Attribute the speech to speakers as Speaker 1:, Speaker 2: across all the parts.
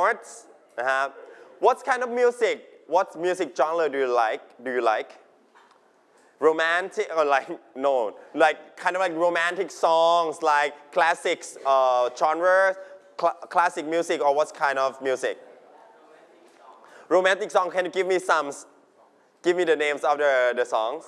Speaker 1: sports นะครับ What kind of music What music genre do you like romantic or like no like kind of like romantic songs like classics genre classic music or what kind of music romantic song can you give me some give me the names of the songs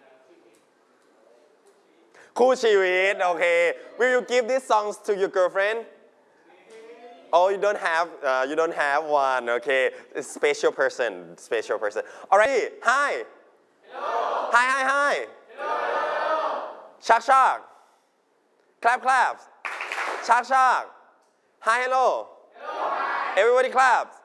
Speaker 1: คู่ชีวิต okay will you give these songs to your girlfriend Oh, you don't have one. Okay, special person. Alright, hi. Hello. Hi. Hello. Shark. Clap. Shark. Hi, hello. Hello. Everybody claps.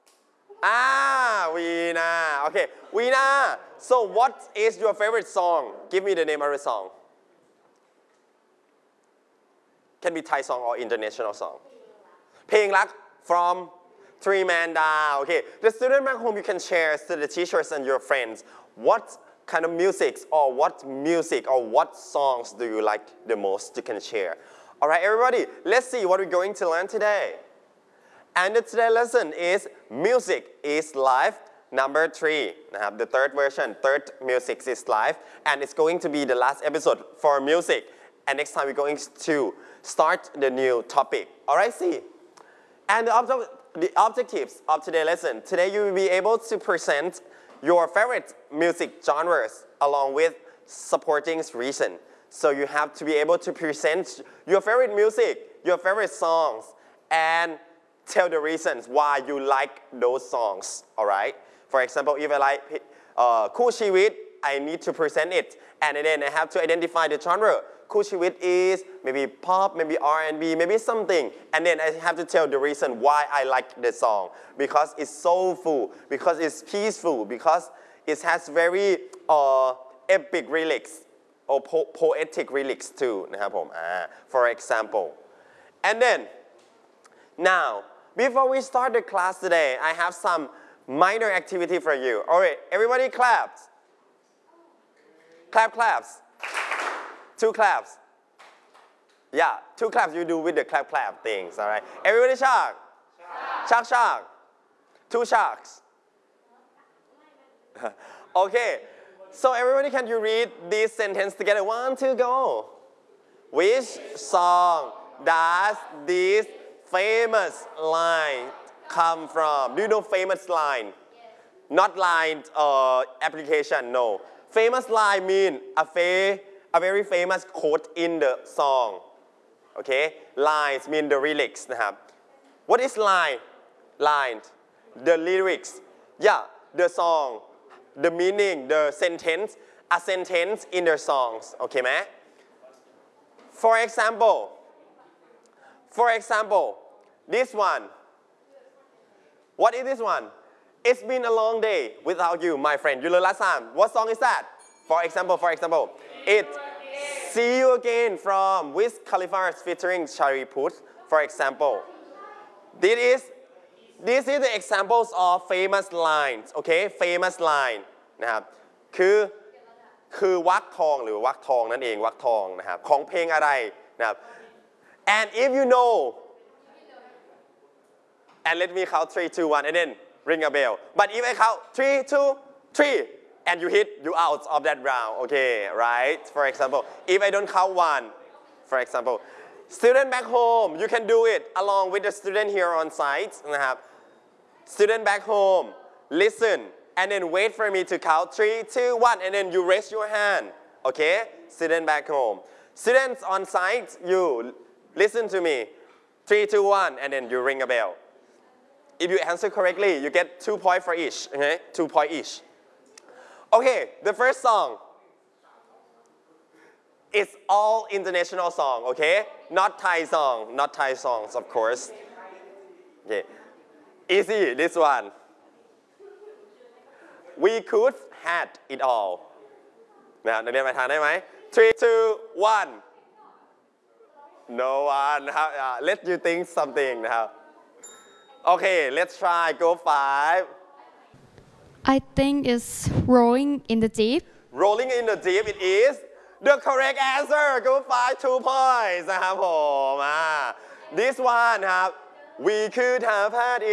Speaker 1: Veena. Okay, Veena. So, what is your favorite song? Give me the name of the song. Can be Thai song or international song. เพลงรัก from Three Man Down. Okay, the student back home you can share to the teachers and your friends what kind of music or what songs do you like the most you can share. Alright everybody, let's see what we're going to learn today. And today's lesson is Music is Life number 3 นะครับ the third Music is Life and it's going to be the last episode for music and next time we're going to start the new topic. Alright, see. And the objectives of today's lesson. Today you will be able to present your favorite music genres along with supporting reason. So you have to be able to present your favorite music, your favorite songs, and tell the reasons why you like those songs. Alright? For example, if I like คู่ชีวิต I need to present it. And then I have to identify the genre. คู่ชีวิต is maybe pop, maybe R&B, maybe something. And then I have to tell the reason why I like the song. Because it's soulful, because it's peaceful, because it has very epic lyrics or poetic lyrics too นะครับผม for example. And then, now, before we start the class today, I have some minor activity for you. Alright, everybody claps. Claps. 2 claps. Yeah, 2 claps you do with the clap things, alright? Everybody shark. 2 sharks. Okay, so everybody can you read this sentence together? 1, 2, go. Which song does this famous line come from? Do you know famous line? Not line application, no. Famous line mean a very famous quote in the song. Okay? Lines mean the lyrics นะครับ What is line? Line. The lyrics. Yeah, the song. The meaning, the sentence. A sentence in the songs. Okay ไหม For example, this one. What is this one? It's been a long day without you, my friend. You learned last time. What song is that? For example, it See You Again from Wiz Khalifa featuring Shari Puth, for example. This is the examples of famous lines, okay? Famous line นะครับ คือวรรคทองหรือวรรคทองนั่นเองวรรคทองนะครับของเพลงอะไรนะครับ And if you know and let me count 3, 2, 1 and then ring a bell. But if I count 3, 2, 3 and you hit, you out of that round. Okay, right? For example, if I don't count 1, for example, student back home, you can do it along with the student here on site. นะครับ Student back home, listen and then wait for me to count 3, 2, 1 and then you raise your hand. Okay? Student back home. Students on site, you listen to me. 3, 2, 1 and then you ring a bell. If you answer correctly, you get 2 points for each. Okay? 2 points each. Okay, the first song. It's all international song, okay? Not Thai songs, of course. Okay. Easy, this one. We could had it all. นะครับนักเรียนมาทานได้ไหม 3, 2, 1. No one. Let you think something นะครับ Okay, let's try. Go 5.
Speaker 2: I think it's Rolling in the Deep.
Speaker 1: Rolling in the Deep, it is the correct answer. Go 5, 2 points นะครับผม This one ครับ We could have had it